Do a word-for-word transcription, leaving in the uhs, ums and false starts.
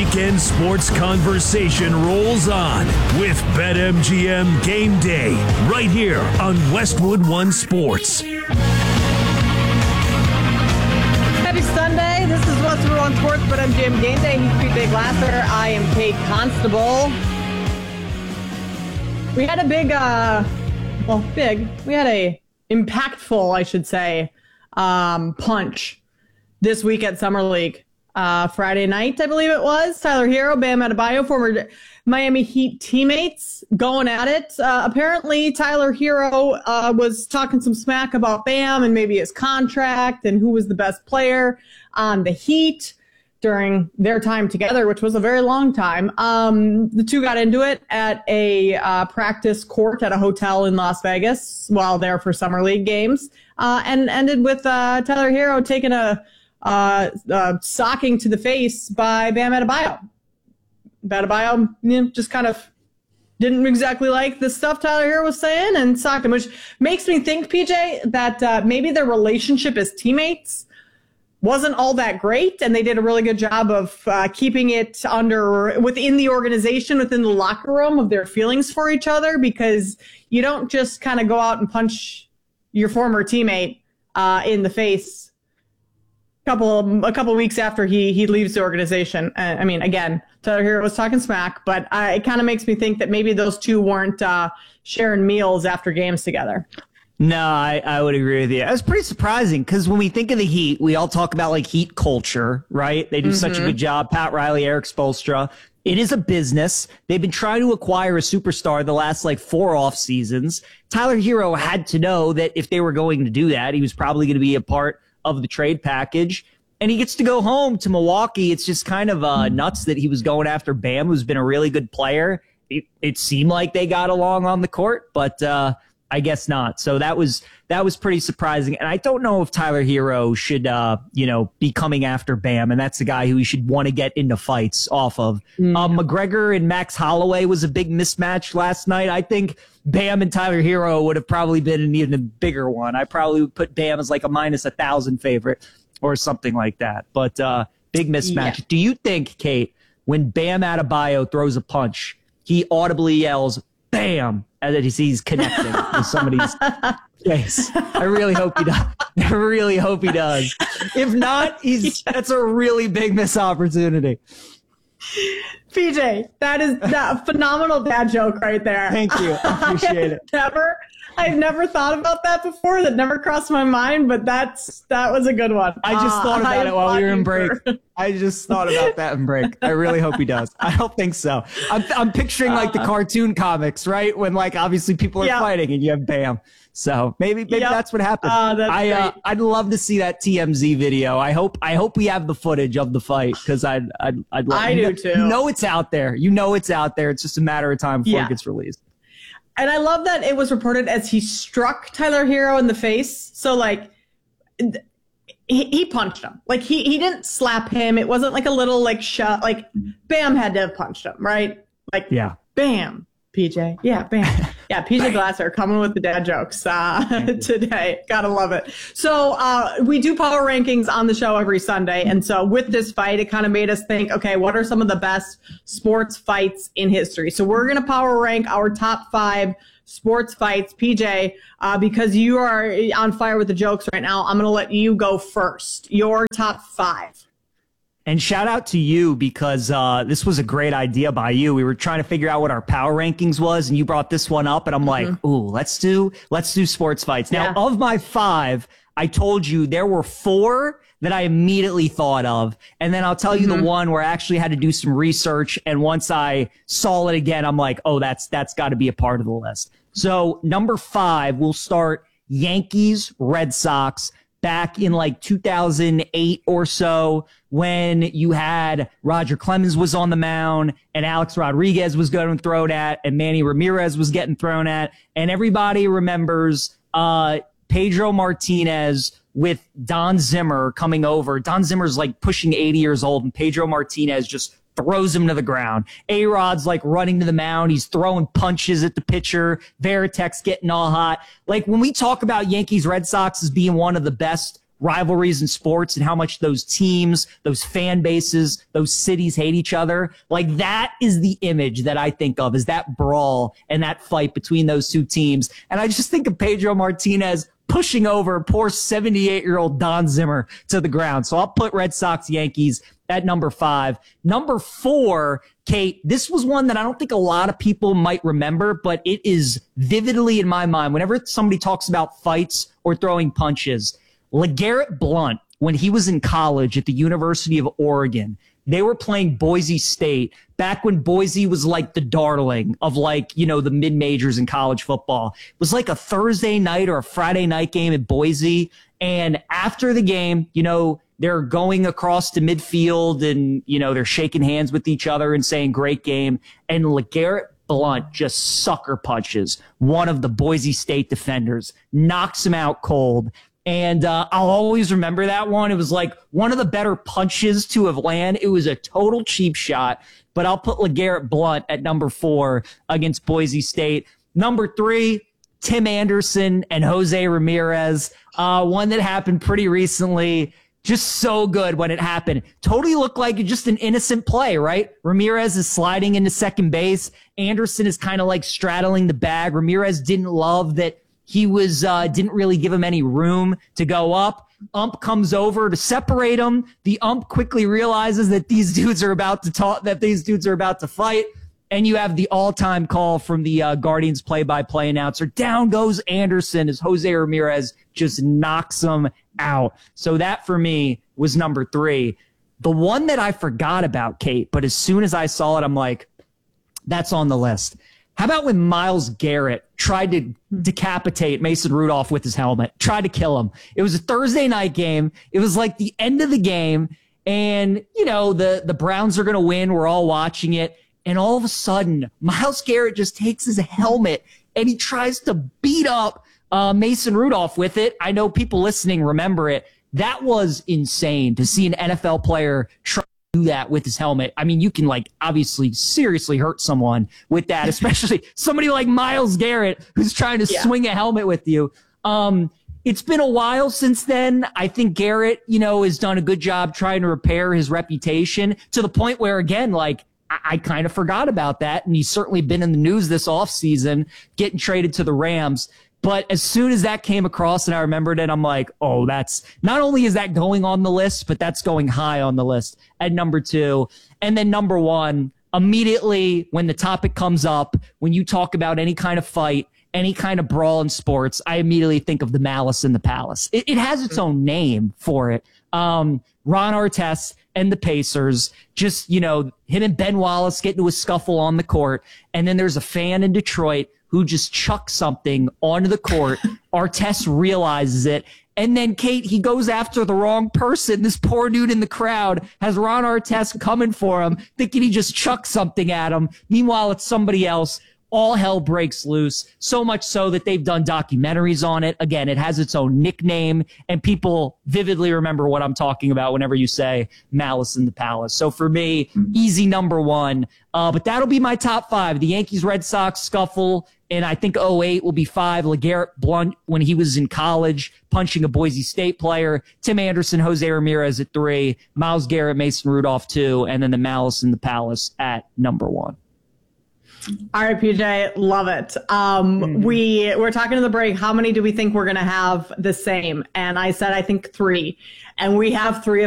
weekend sports conversation rolls on with BetMGM Game Day right here on Westwood One Sports. Happy Sunday. This is Westwood One Sports, BetMGM Game Day. He's P J Glasser. I am Kate Constable. We had a big, uh, well, big, we had a impactful, I should say, um, punch this week at Summer League. Uh, Friday night, I believe it was. Tyler Herro, Bam Adebayo, former Miami Heat teammates going at it. Uh, apparently, Tyler Herro uh, was talking some smack about Bam and maybe his contract and who was the best player on the Heat during their time together, which was a very long time. Um, the two got into it at a uh, practice court at a hotel in Las Vegas while there for Summer League games, uh, and ended with uh, Tyler Herro taking a Uh, uh, socking to the face by Bam Adebayo. Adebayo you know, just kind of didn't exactly like the stuff Tyler Herro was saying and socked him, which makes me think, P J, that uh, maybe their relationship as teammates wasn't all that great, and they did a really good job of uh, keeping it under within the organization, within the locker room, of their feelings for each other, because you don't just kind of go out and punch your former teammate uh, in the face couple a couple weeks after he he leaves the organization. Uh, I mean, again, Tyler Herro was talking smack, but uh, it kind of makes me think that maybe those two weren't uh, sharing meals after games together. No, I, I would agree with you. It was pretty surprising because when we think of the Heat, we all talk about like Heat culture, right? They do mm-hmm. such a good job. Pat Riley, Eric Spoelstra. It is a business. They've been trying to acquire a superstar the last like four off seasons. Tyler Herro had to know that if they were going to do that, he was probably going to be a part of the trade package, and he gets to go home to Milwaukee. It's just kind of uh, nuts that he was going after Bam, who's been a really good player. It, it seemed like they got along on the court, but uh, I guess not. So that was that was pretty surprising. And I don't know if Tyler Herro should, uh, you know, be coming after Bam, and that's the guy who he should want to get into fights off of. Mm. Um, McGregor and Max Holloway was a big mismatch last night. I think Bam and Tyler Herro would have probably been an even bigger one. I probably would put Bam as like a minus a thousand favorite or something like that. But uh, big mismatch. Yeah. Do you think, Kate, when Bam Adebayo throws a punch, he audibly yells, "Bam," as he's connecting with somebody's face? I really hope he does. I really hope he does. If not, he's that's a really big missed opportunity. P J, that is that phenomenal dad joke right there. Thank you. I appreciate it. Never, I've never thought about that before. That never crossed my mind, but that's that was a good one. I just uh, thought about I it while we were in break. For... I just thought about that in break. I really hope he does. I don't think so. I'm I'm picturing like the cartoon comics, right? When like obviously people are yeah. fighting and you have Bam. So maybe maybe yep. that's what happened. Uh, that's I uh, I'd love to see that T M Z video. I hope I hope we have the footage of the fight because I'd I'd I'd love. I you do know, too. You know it's out there. You know it's out there. It's just a matter of time before yeah. it gets released. And I love that it was reported as he struck Tyler Herro in the face. So like he, he punched him. Like he he didn't slap him. It wasn't like a little like shot. Like Bam had to have punched him, right? Like yeah, Bam. P J. Yeah, bam. Yeah, P J Glasser coming with the dad jokes uh, today. Gotta love it. So uh, we do power rankings on the show every Sunday. And so with this fight, it kind of made us think, okay, what are some of the best sports fights in history? So we're going to power rank our top five sports fights. P J, uh, because you are on fire with the jokes right now, I'm going to let you go first. Your top five. And shout out to you because uh, this was a great idea by you. We were trying to figure out what our power rankings was, and you brought this one up, and I'm mm-hmm. like, ooh, let's do let's do sports fights. Now, yeah. of my five, I told you there were four that I immediately thought of, and then I'll tell you mm-hmm. the one where I actually had to do some research, and once I saw it again, I'm like, oh, that's that's got to be a part of the list. So number five, we'll start Yankees, Red Sox. Back in like two thousand eight or so, when you had Roger Clemens was on the mound and Alex Rodriguez was getting thrown at and Manny Ramirez was getting thrown at, and everybody remembers uh, Pedro Martinez with Don Zimmer coming over. Don Zimmer's like pushing eighty years old, and Pedro Martinez just throws him to the ground. A-Rod's like running to the mound. He's throwing punches at the pitcher. Veritek's getting all hot. Like when we talk about Yankees Red Sox as being one of the best rivalries in sports and how much those teams, those fan bases, those cities hate each other. Like that is the image that I think of, is that brawl and that fight between those two teams. And I just think of Pedro Martinez pushing over poor seventy-eight-year-old Don Zimmer to the ground. So I'll put Red Sox Yankees at number five. Number four, Kate, this was one that I don't think a lot of people might remember, but it is vividly in my mind. Whenever somebody talks about fights or throwing punches, LeGarrette Blount, when he was in college at the University of Oregon, they were playing Boise State back when Boise was like the darling of like, you know, the mid-majors in college football. It was like a Thursday night or a Friday night game at Boise. And after the game, you know, they're going across to midfield and, you know, they're shaking hands with each other and saying great game. And LeGarrette Blount just sucker punches one of the Boise State defenders, knocks him out cold. And uh, I'll always remember that one. It was like one of the better punches to have landed. It was a total cheap shot, but I'll put LeGarrette Blount at number four against Boise State. Number three, Tim Anderson and Jose Ramirez. Uh, one that happened pretty recently. Just so good when it happened. Totally looked like just an innocent play, right? Ramirez is sliding into second base. Anderson is kind of like straddling the bag. Ramirez didn't love that he was, uh, didn't really give him any room to go up. Ump comes over to separate him. The ump quickly realizes that these dudes are about to talk, that these dudes are about to fight. And you have the all-time call from the uh, Guardians play-by-play announcer. Down goes Anderson as Jose Ramirez just knocks him out. So that, for me, was number three. The one that I forgot about, Kate, but as soon as I saw it, I'm like, that's on the list. How about when Myles Garrett tried to decapitate Mason Rudolph with his helmet, tried to kill him? It was a Thursday night game. It was like the end of the game. And, you know, the, the Browns are going to win. We're all watching it. And all of a sudden, Myles Garrett just takes his helmet and he tries to beat up uh, Mason Rudolph with it. I know people listening remember it. That was insane to see an N F L player try to do that with his helmet. I mean, you can like obviously seriously hurt someone with that, especially somebody like Myles Garrett who's trying to yeah. swing a helmet with you. Um, it's been a while since then. I think Garrett, you know, has done a good job trying to repair his reputation to the point where, again, like, I kind of forgot about that, and he's certainly been in the news this offseason, getting traded to the Rams. But as soon as that came across and I remembered it, I'm like, oh, that's not only is that going on the list, but that's going high on the list at number two. And then number one, immediately when the topic comes up, when you talk about any kind of fight, any kind of brawl in sports, I immediately think of the Malice in the Palace. It, it has its own name for it. Um, Ron Artest and the Pacers, just, you know, him and Ben Wallace get into a scuffle on the court. And then there's a fan in Detroit who just chucks something onto the court. Artest realizes it. And then, Kate, he goes after the wrong person. This poor dude in the crowd has Ron Artest coming for him, thinking he just chucked something at him. Meanwhile, it's somebody else. All hell breaks loose, so much so that they've done documentaries on it. Again, it has its own nickname, and people vividly remember what I'm talking about whenever you say Malice in the Palace. So for me, easy number one. Uh, but that'll be my top five. The Yankees-Red Sox scuffle, and I think oh eight will be five. LeGarrette Blount when he was in college, punching a Boise State player. Tim Anderson, Jose Ramirez at three. Myles Garrett, Mason Rudolph two, and then the Malice in the Palace at number one. All right, P J, love it. Um, mm-hmm. we we're talking in the break. How many do we think we're going to have the same? And I said, I think three. And we have three